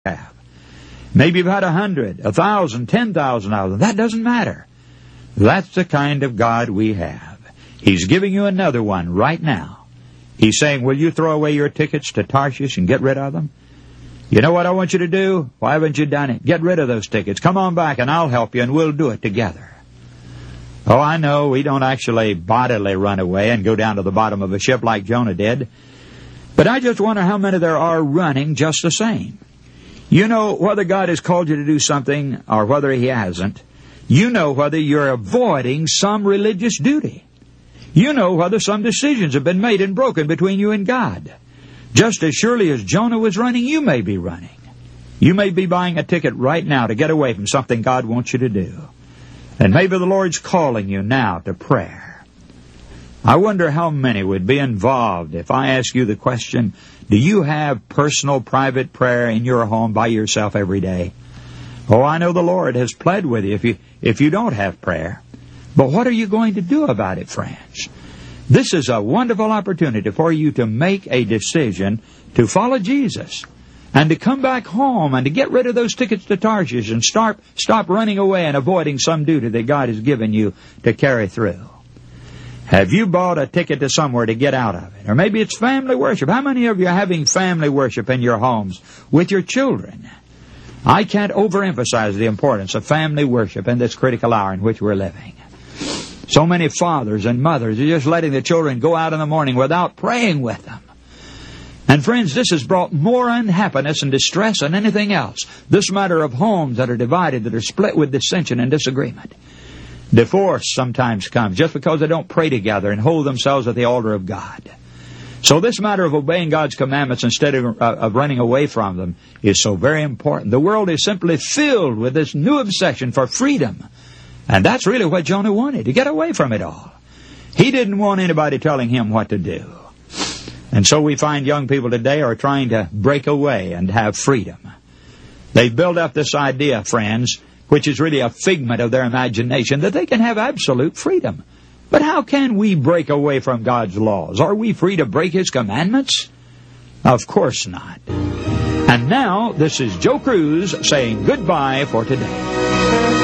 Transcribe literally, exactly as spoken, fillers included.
have. Maybe you've had a hundred, a thousand, ten thousand of them. That doesn't matter. That's the kind of God we have. He's giving you another one right now. He's saying, will you throw away your tickets to Tarshish and get rid of them? You know what I want you to do? Why haven't you done it? Get rid of those tickets. Come on back and I'll help you and we'll do it together. Oh, I know we don't actually bodily run away and go down to the bottom of a ship like Jonah did. But I just wonder how many there are running just the same. You know whether God has called you to do something or whether He hasn't. You know whether you're avoiding some religious duty. You know whether some decisions have been made and broken between you and God. Just as surely as Jonah was running, you may be running. You may be buying a ticket right now to get away from something God wants you to do. And maybe the Lord's calling you now to prayer. I wonder how many would be involved if I ask you the question, do you have personal, private prayer in your home by yourself every day? Oh, I know the Lord has pled with you if you, if you don't have prayer. But what are you going to do about it, friends? This is a wonderful opportunity for you to make a decision to follow Jesus and to come back home and to get rid of those tickets to Tarshish and start, stop running away and avoiding some duty that God has given you to carry through. Have you bought a ticket to somewhere to get out of it? Or maybe it's family worship. How many of you are having family worship in your homes with your children? I can't overemphasize the importance of family worship in this critical hour in which we're living. So many fathers and mothers are just letting the children go out in the morning without praying with them. And friends, this has brought more unhappiness and distress than anything else. This matter of homes that are divided, that are split with dissension and disagreement. Divorce sometimes comes just because they don't pray together and hold themselves at the altar of God. So this matter of obeying God's commandments instead of, uh, of running away from them is so very important. The world is simply filled with this new obsession for freedom. And that's really what Jonah wanted, to get away from it all. He didn't want anybody telling him what to do. And so we find young people today are trying to break away and have freedom. They've built up this idea, friends, which is really a figment of their imagination, that they can have absolute freedom. But how can we break away from God's laws? Are we free to break His commandments? Of course not. And now, this is Joe Cruz saying goodbye for today.